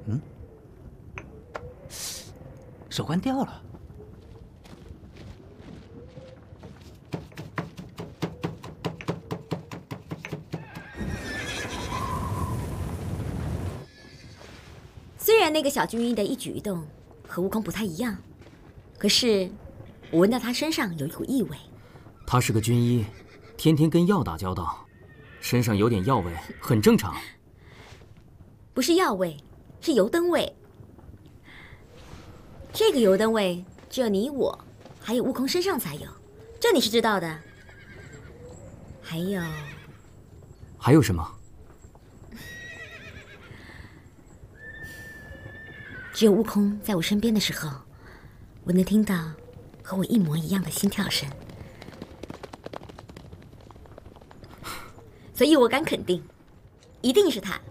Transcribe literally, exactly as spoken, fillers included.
嗯，手环掉了。 虽然那个小军医的一举一动和悟空不太一样，可是我闻到他身上有一股异味。 他是个军医，天天跟药打交道，身上有点药味很正常。 不是药味，是油灯味。这个油灯味只有你我还有悟空身上才有，这你是知道的。还有还有什么？ 只有悟空在我身边的时候，我能听到和我一模一样的心跳声，所以我敢肯定，一定是他。